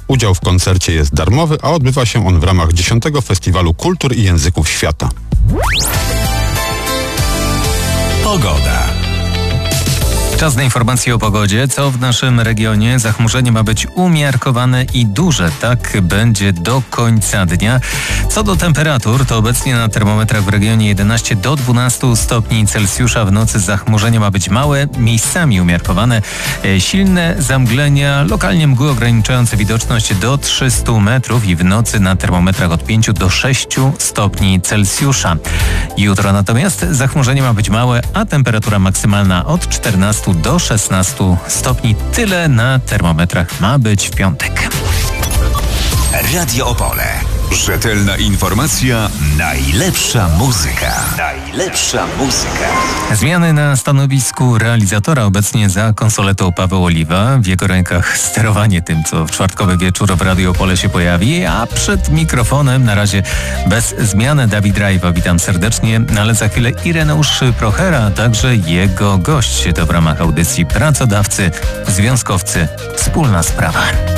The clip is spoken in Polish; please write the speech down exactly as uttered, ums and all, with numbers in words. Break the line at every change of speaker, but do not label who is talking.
Udział w koncercie jest darmowy, a odbywa się on w ramach dziesiątego Festiwalu Kultur i Języków Świata.
Pogoda.
Czas na informacje o pogodzie. Co w naszym regionie? Zachmurzenie ma być umiarkowane i duże. Tak będzie do końca dnia. Co do temperatur, to obecnie na termometrach w regionie jedenaście do dwunastu stopni Celsjusza. W nocy zachmurzenie ma być małe, miejscami umiarkowane. Silne zamglenia, lokalnie mgły ograniczające widoczność do trzystu metrów i w nocy na termometrach od pięciu do sześciu stopni Celsjusza. Jutro natomiast zachmurzenie ma być małe, a temperatura maksymalna od czternastu do szesnastu stopni. Tyle na termometrach ma być w piątek.
Radio Opole. Rzetelna informacja, najlepsza muzyka. Najlepsza muzyka.
Zmiany na stanowisku realizatora. Obecnie za konsoletą Paweł Oliwa. W jego rękach sterowanie tym, co w czwartkowy wieczór w Radio Opole się pojawi, a przed mikrofonem na razie bez zmiany Dawid Rajwa. Witam serdecznie, ale za chwilę Ireneusz Prochera, a także jego gość. To w ramach audycji Pracodawcy, Związkowcy, Wspólna Sprawa.